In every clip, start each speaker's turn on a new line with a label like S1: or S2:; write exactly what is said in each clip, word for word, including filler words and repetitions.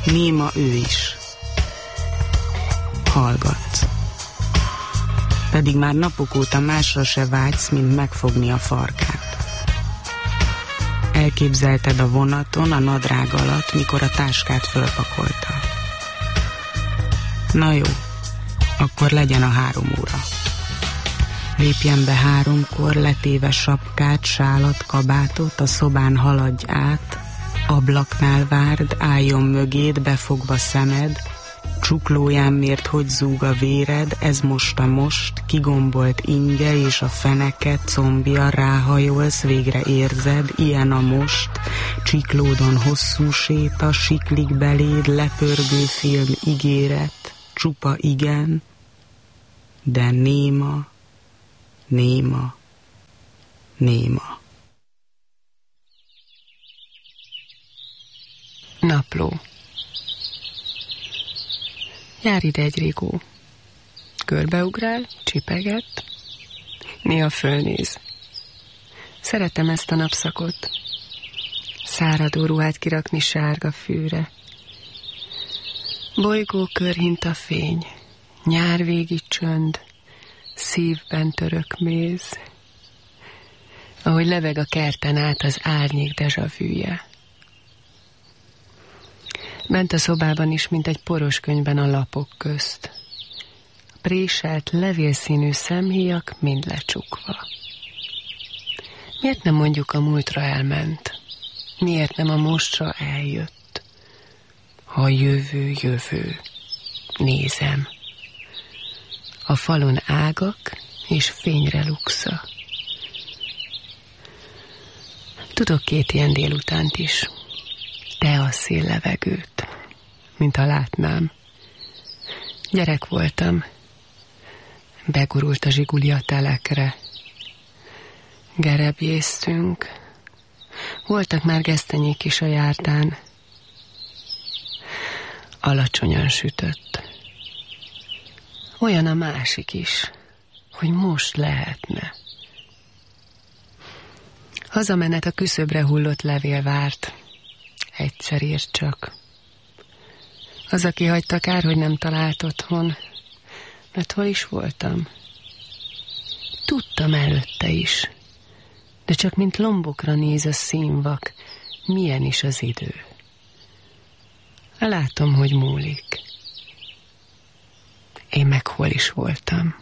S1: Néma ő is. Hallgatsz. Pedig már napok óta másra se vágysz, mint megfogni a farkát. Elképzelted a vonaton, a nadrág alatt, mikor a táskát fölpakolta. Na jó, akkor legyen a három óra. Lépjen be háromkor, letéve sapkát, sálat, kabátot, a szobán haladj át, ablaknál várd, álljon mögéd, befogva szemed, csuklóján mért, hogy zúg a véred, ez most a most, kigombolt inge és a feneke, combja, ráhajolsz, végre érzed, ilyen a most, csiklódon hosszú séta, siklik beléd, lepörgő film, ígéret, csupa igen, de néma, néma, néma.
S2: Napló. Jár ide egy rigó. Körbeugrál, csipeget, néha fölnéz. Szeretem ezt a napszakot. Száradó ruhát kirakni sárga fűre. Bolygó körhint a fény, nyárvégi csönd, szívben török méz. Ahogy leveg a kerten át az árnyék dezsavűje. Bent a szobában is, mint egy poros könyvben a lapok közt. A préselt, levélszínű szemhéjak mind lecsukva. Miért nem mondjuk a múltra elment? Miért nem a mostra eljött? Ha jövő, jövő. Nézem. A falon ágak és fényre luksza. Tudok két ilyen délutánt is. Te a szél levegőt, mint ha látnám. Gyerek voltam, begurult a zsiguli a telekre. Gerebjéztünk, voltak már gesztenyék is a járdán. Alacsonyan sütött. Olyan a másik is, hogy most lehetne. Hazamenet a küszöbre hullott levél várt. Egyszer írt csak. Az, aki hagyta, kár, hogy nem talált otthon, mert hol is voltam. Tudtam előtte is, de csak mint lombokra néz a színvak, milyen is az idő. Látom, hogy múlik. Én meg hol is voltam.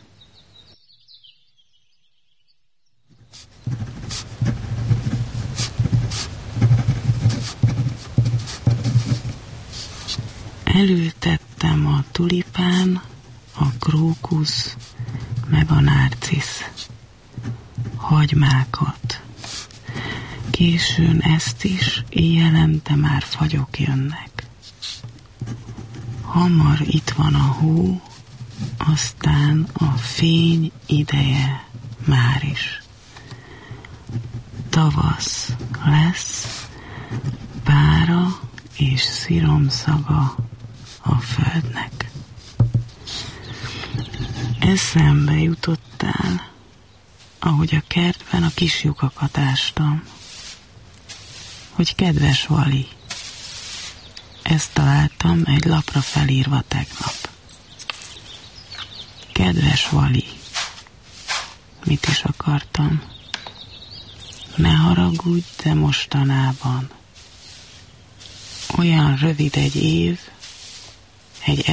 S1: Elültettem a tulipán, a krókusz, meg a nárcisz hagymákat. Későn ezt is, éjjelente már fagyok jönnek. Hamar itt van a hó, aztán a fény ideje már is. Tavasz lesz, pára és sziromszaga a földnek. Eszembe jutottál, ahogy a kertben a kis lyukakat ástam, hogy kedves Vali, ezt találtam egy lapra felírva tegnap. Kedves Vali, mit is akartam? Ne haragudj, de mostanában olyan rövid egy év, egy